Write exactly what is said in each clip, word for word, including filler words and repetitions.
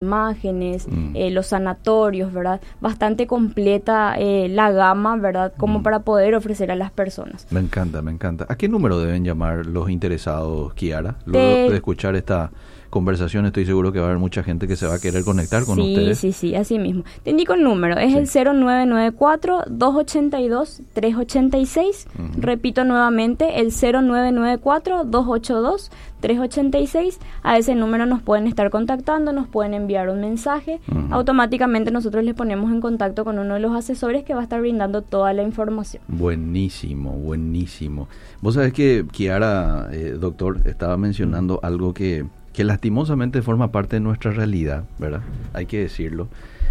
imágenes, Mm. eh, los sanatorios, ¿verdad? Bastante completa eh, la gama, ¿verdad? Como Mm. para poder ofrecer a las personas. Me encanta, me encanta. ¿A qué número deben llamar los interesados, Kiara? Luego Te- de escuchar esta conversación estoy seguro que va a haber mucha gente que se va a querer conectar con sí, ustedes. Sí, sí, así mismo. Te indico el número, es Sí. el cero nueve nueve cuatro, dos ocho dos, tres ocho seis. Ujú. Repito nuevamente, el cero nueve nueve cuatro, dos ocho dos, tres ocho seis. A ese número nos pueden estar contactando, nos pueden enviar un mensaje. Ujú. Automáticamente nosotros les ponemos en contacto con uno de los asesores que va a estar brindando toda la información. Buenísimo, buenísimo. Vos sabés que Kiara, eh, doctor, estaba mencionando algo que, que lastimosamente forma parte de nuestra realidad, ¿verdad? Hay que decirlo.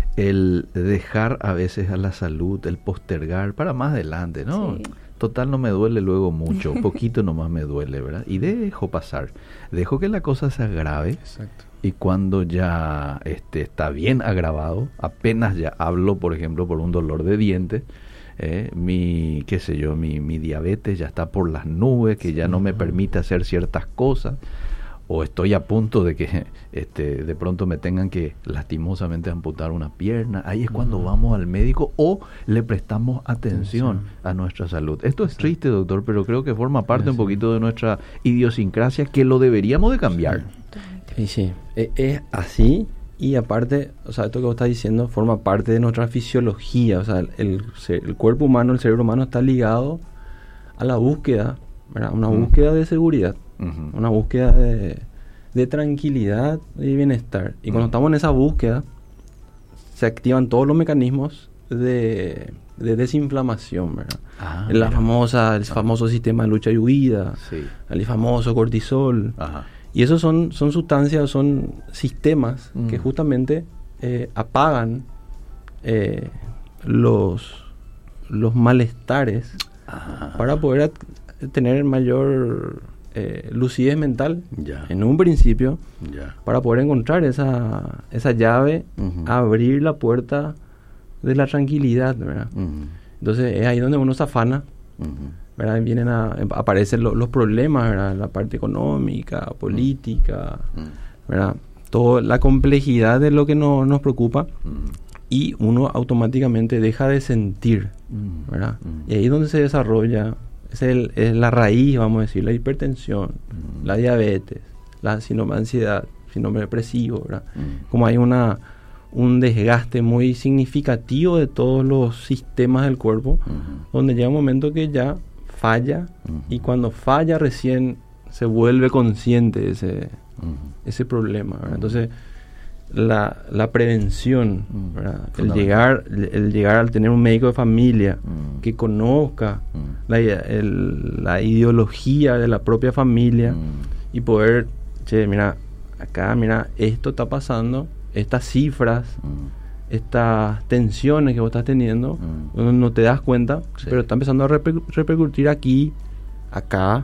El dejar a veces a la salud, el postergar para más adelante, ¿no? Sí. Total, no me duele luego mucho, poquito nomás me duele, ¿verdad? Y dejo pasar, dejo que la cosa se agrave. Exacto. Y cuando ya este, está bien agravado, apenas ya hablo, por ejemplo, por un dolor de dientes, eh, mi, qué sé yo, mi, mi diabetes ya está por las nubes, que ya no me permite hacer ciertas cosas, o estoy a punto de que este, de pronto me tengan que lastimosamente amputar una pierna, ahí es cuando vamos al médico o le prestamos atención a nuestra salud. Esto es triste, doctor, pero creo que forma parte un poquito de nuestra idiosincrasia que lo deberíamos de cambiar. Sí, sí, e- es así. Y aparte, o sea, esto que vos estás diciendo forma parte de nuestra fisiología. O sea, el, el, ce- el cuerpo humano, el cerebro humano está ligado a la búsqueda, ¿verdad? Una Mm. búsqueda de seguridad, Ujú. una búsqueda de, de tranquilidad y bienestar. Y cuando Mm. estamos en esa búsqueda, se activan todos los mecanismos de, de desinflamación, ¿verdad? Ah, la mira. famosa, el famoso sistema de lucha y huida, Sí. el famoso cortisol. Ajá. Y esos son, son sustancias, son sistemas Mm. que justamente eh, apagan eh, los, los malestares Ah, para poder at- tener mayor eh, lucidez mental Ya. en un principio, ya. para poder encontrar esa, esa llave, Ujú. abrir la puerta de la tranquilidad, ¿verdad? Ujú. Entonces es ahí donde uno se afana, Ujú. ¿verdad? Vienen a, aparecen lo- los problemas, ¿verdad? La parte económica, política, Mm. ¿verdad? Toda la complejidad de lo que no, nos preocupa, Mm. y uno automáticamente deja de sentir, Mm. ¿verdad? Mm. Y ahí es donde se desarrolla, es, el, es la raíz, vamos a decir, la hipertensión, Mm. la diabetes, la síndrome de ansiedad, síndrome depresivo, ¿verdad? Mm. Como hay una un desgaste muy significativo de todos los sistemas del cuerpo, Ujú. donde llega un momento que ya falla, Ujú. y cuando falla recién se vuelve consciente ese, Ujú. ese problema, ¿verdad? Entonces la, la prevención, Mm. ¿verdad? El Fundamental. llegar, el llegar al tener un médico de familia Mm. que conozca Mm. la, ide- el- la ideología de la propia familia, Mm. y poder, che, mira, acá, mira, esto está pasando, estas cifras, Mm. estas tensiones que vos estás teniendo, Mm. no, no te das cuenta, Sí. pero está empezando a reper- repercutir aquí, acá,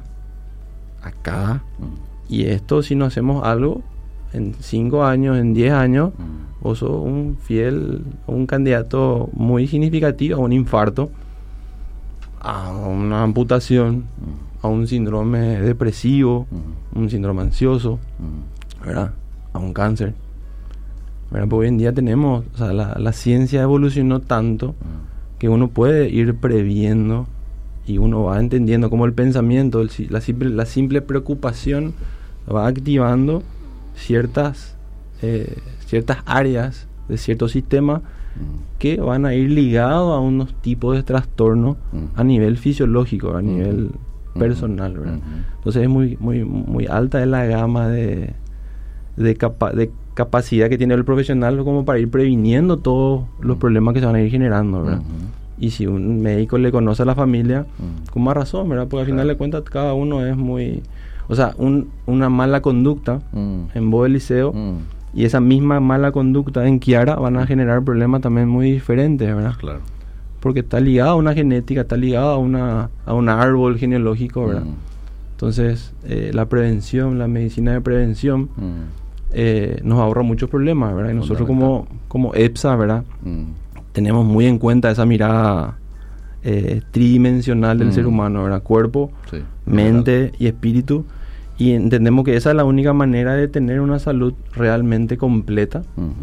acá, Mm. y esto, si no hacemos algo, en cinco años, en diez años, Mm. vos sos un fiel, un candidato muy significativo a un infarto, a una amputación, Mm. a un síndrome depresivo, Mm. un síndrome ansioso, Mm. ¿verdad? A un cáncer, ¿verdad? Porque hoy en día tenemos, o sea, la, la ciencia evolucionó tanto Mm. que uno puede ir previendo, y uno va entendiendo cómo el pensamiento, el si- la, simple, la simple preocupación va activando ciertas, eh, ciertas áreas de cierto sistema Mm. que van a ir ligados a unos tipos de trastornos Mm. a nivel fisiológico, a Mm. nivel Mm. personal, ¿verdad? Mm. Entonces es muy, muy, muy alta es la gama de, de, capa- de capacidad que tiene el profesional como para ir previniendo todos los Mm. problemas que se van a ir generando, ¿verdad? Mm. Y si un médico le conoce a la familia, Mm. con más razón, ¿verdad? Porque al Claro. final de cuentas cada uno es muy... O sea, un, una mala conducta Mm. en vos del liceo, Mm. y esa misma mala conducta en Kiara van a generar problemas también muy diferentes, ¿verdad? Claro. Porque está ligado a una genética, está ligado a una a un árbol genealógico, ¿verdad? Mm. Entonces, eh, la prevención, la medicina de prevención, Mm. eh, nos ahorra muchos problemas, ¿verdad? Y nosotros como, como EPSA, ¿verdad? Mm. Tenemos muy en cuenta esa mirada eh, tridimensional del Mm. ser humano, ¿verdad? Cuerpo, Sí. mente y espíritu. Y entendemos que esa es la única manera de tener una salud realmente completa, Ujú.